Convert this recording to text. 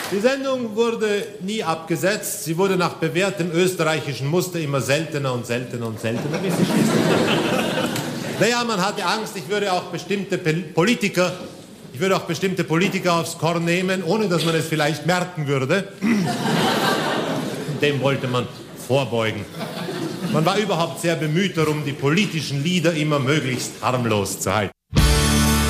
Die Sendung wurde nie abgesetzt. Sie wurde nach bewährtem österreichischen Muster immer seltener und seltener und seltener, bis sie schließlich... Naja, man hatte Angst, ich würde auch bestimmte Politiker aufs Korn nehmen, ohne dass man es vielleicht merken würde. Dem wollte man vorbeugen. Man war überhaupt sehr bemüht darum, die politischen Lieder immer möglichst harmlos zu halten.